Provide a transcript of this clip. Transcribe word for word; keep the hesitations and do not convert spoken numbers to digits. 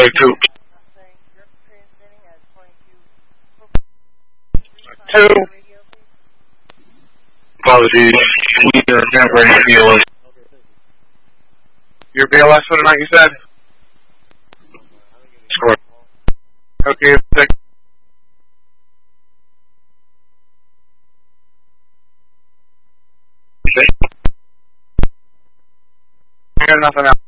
Check two. Two. Apologies. We are not ready to B L S. Your B L S for the night, you said? Score. Okay, check. Nothing else.